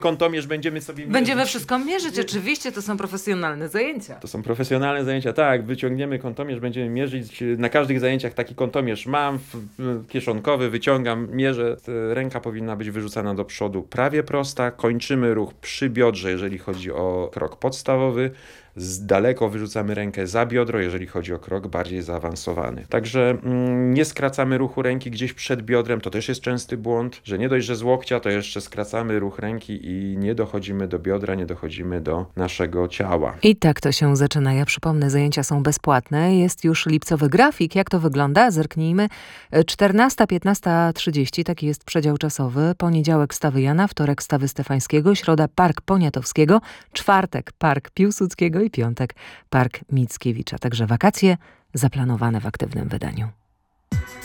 kątomierz będziemy sobie mierzyć. Będziemy wszystko mierzyć, oczywiście, to są profesjonalne zajęcia. To są profesjonalne zajęcia, tak, wyciągniemy kątomierz, będziemy mierzyć. Na każdych zajęciach taki kątomierz mam, kieszonkowy, wyciągam, mierzę. Ręka powinna być wyrzucana do przodu prawie prosta, kończymy ruch przy biodrze, jeżeli chodzi o krok podstawowy. Z daleko wyrzucamy rękę za biodro, jeżeli chodzi o krok bardziej zaawansowany. Także nie skracamy ruchu ręki gdzieś przed biodrem, to też jest częsty błąd, że nie dość, że z łokcia, to jeszcze skracamy ruch ręki i nie dochodzimy do biodra, nie dochodzimy do naszego ciała. I tak to się zaczyna. Ja przypomnę, zajęcia są bezpłatne. Jest już lipcowy grafik. Jak to wygląda? Zerknijmy. 14:00–15:30, taki jest przedział czasowy. Poniedziałek Stawy Jana, wtorek Stawy Stefańskiego, środa Park Poniatowskiego, czwartek Park Piłsudskiego i piątek Park Mickiewicza. Także wakacje zaplanowane w aktywnym wydaniu.